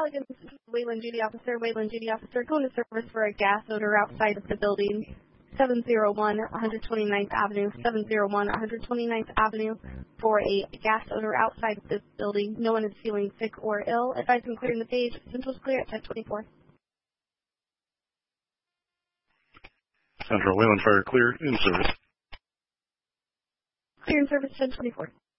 Allegan, Wayland Duty Officer, going to service for a gas odor outside of the building. 701 129th Avenue, 701 129th Avenue for a gas odor outside of this building. No one is feeling sick or ill. Advising clearing the page. Central's clear at 1024. Central Wayland Fire clear in service. Clear in service 1024.